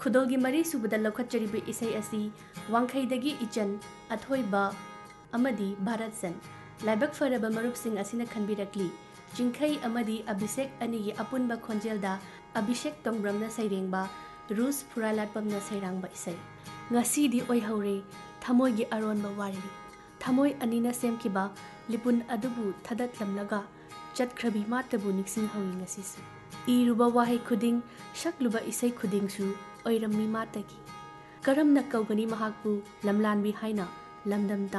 खुदोगी मरी सुबदा लौखटजरिबे इसै असि वांखैदगी इचन अथोइबा अमदी भारतसन लाइबक फरबा मरुपसिंग असिना खनबिरकली चिंखै अमदी अभिषेक अनिगी अपुनबा खोंजेलदा अभिषेक तोंग्रमना सैरेंबा रूस फुरालाटपमना सैरांबा इसै ngasi oihore thamoi gi aronba wari thamoi anina semkiba lipun adubu thadatlamlaga chatkhrabi matabu niksing hawi ngasi su iruba wahai khuding shakluba isai khuding su oirammi matagi karamna kaugani mahakpu lamlanbi haina lamdam